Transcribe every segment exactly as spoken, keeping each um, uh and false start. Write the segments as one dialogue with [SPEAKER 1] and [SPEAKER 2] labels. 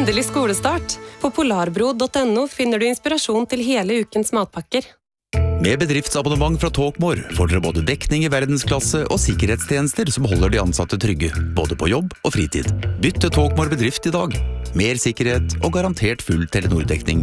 [SPEAKER 1] Endelig skolestart. På polarbro punktum no finner du inspirasjon til hele ukens matpakker.
[SPEAKER 2] Med bedriftsabonnement fra Talkmore får dere både dekning i verdensklasse og sikkerhetstjenester som holder de ansatte trygge, både på jobb og fritid. Bytt til Talkmore bedrift i dag. Mer sikkerhet og garantert full Telenor-dekning.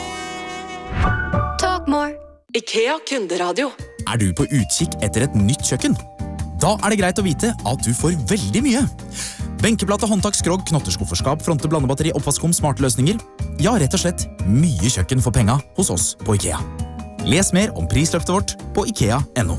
[SPEAKER 3] Talkmore.
[SPEAKER 1] IKEA kunderadio.
[SPEAKER 4] Er du på utkikk etter et nytt kjøkken? Da er det greit å vite at du får veldig mye. Benkeplate, håndtak, skrog, knotterskufferskap, fronte, blandebatteri, oppvaskom, smarte løsninger. Ja, rett og slett mye kjøkken for penga hos oss på IKEA. Les mer om prisløftet vårt på ikea punktum no.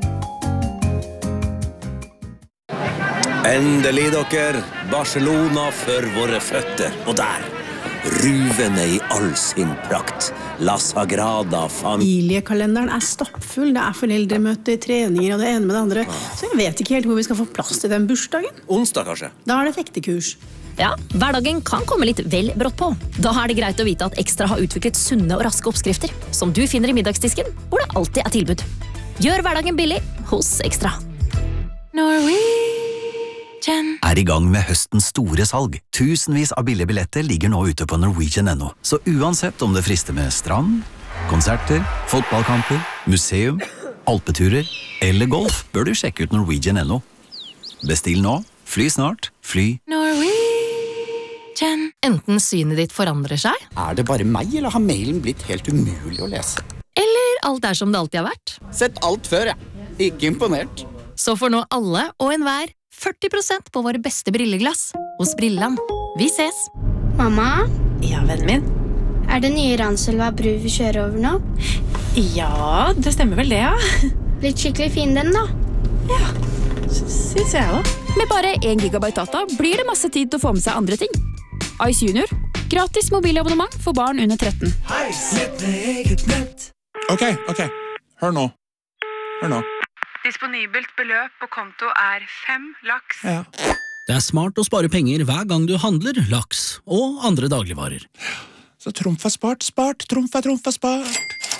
[SPEAKER 5] Endelig, dere. Barcelona for våre føtter. Og der, ruvende i all sin prakt. La Sagrada Familia.
[SPEAKER 6] Familiekalenderen er stoppfull. Det er foreldremøter, treninger og det ene med det andre. Så jeg vet ikke helt hvor vi skal få plass til den bursdagen.
[SPEAKER 5] Onsdag, kanskje?
[SPEAKER 6] Da er det fektekurs.
[SPEAKER 3] Ja, hverdagen kan komme litt vel brått på. Da er det greit å vite at Ekstra har utviklet sunne og raske oppskrifter, som du finner i middagsdisken, hvor det alltid er tilbud. Gjør hverdagen billig hos Ekstra. Norwegian
[SPEAKER 7] er i gang med høstens store salg. Tusenvis av billige billetter ligger nå ute på Norwegian punktum no. Så uansett om det frister med strand, konserter, fotballkamper, museum, alpeturer eller golf, bør du sjekke ut Norwegian punktum no. Bestill nå, fly snart, fly
[SPEAKER 3] Norwegian. Enten synet ditt forandrer seg,
[SPEAKER 8] Er det bare meg, eller har mailen blitt helt umulig å lese?
[SPEAKER 3] eller alt er som det alltid har vært.
[SPEAKER 8] Sett alt før, ja. Ikke imponert.
[SPEAKER 3] Så får nå alle og enhver førti prosent på våre beste brilleglass hos Brilland. Vi ses!
[SPEAKER 9] Mamma,
[SPEAKER 10] Ja, vennen min.
[SPEAKER 9] er det nye Ranselva bru vi kjører over nå?
[SPEAKER 10] Ja, det stemmer vel det, ja.
[SPEAKER 9] Blitt skikkelig fin den da.
[SPEAKER 10] Synes jeg også.
[SPEAKER 11] Med bare en gigabyte data blir det masse tid til å få med seg andre ting. Ice Junior. Gratis mobilabonnement for barn under tretten.
[SPEAKER 12] Ok, ok. Hør nå. Hør nå.
[SPEAKER 13] Disponibelt beløp på konto er fem laks.
[SPEAKER 12] Ja.
[SPEAKER 14] Det er smart å spare penger hver gang du handler laks og andre dagligvarer.
[SPEAKER 12] Så trumf er spart, spart, trumf er trumf er spart.